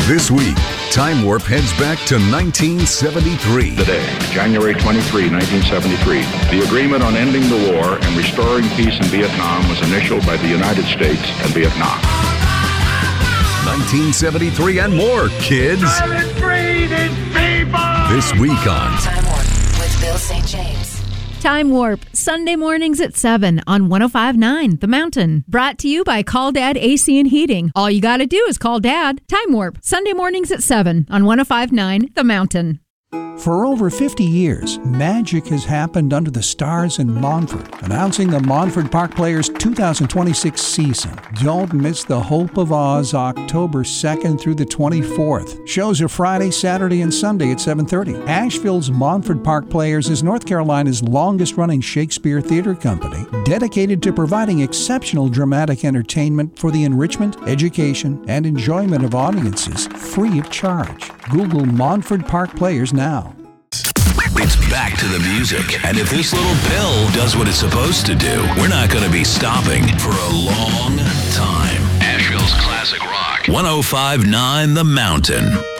This week, Time Warp heads back to 1973. Today, January 23, 1973, the agreement on ending the war and restoring peace in Vietnam was initialed by the United States and Vietnam. 1973 and more, kids. This week on Time Warp with Bill St. James. Time Warp, Sunday mornings at 7 on 105.9 The Mountain. Brought to you by Call Dad AC and Heating. All you got to do is call Dad. Time Warp, Sunday mornings at 7 on 105.9 The Mountain. For over 50 years, magic has happened under the stars in Montford. Announcing the Montford Park Players 2026 season. Don't miss the Hope of Oz October 2nd through the 24th. Shows are Friday, Saturday, and Sunday at 7:30. Asheville's Montford Park Players is North Carolina's longest-running Shakespeare theater company, dedicated to providing exceptional dramatic entertainment for the enrichment, education, and enjoyment of audiences free of charge. Google Montford Park Players now. It's back to the music. And if this little pill does what it's supposed to do, we're not going to be stopping for a long time. Asheville's Classic Rock. 105.9 The Mountain.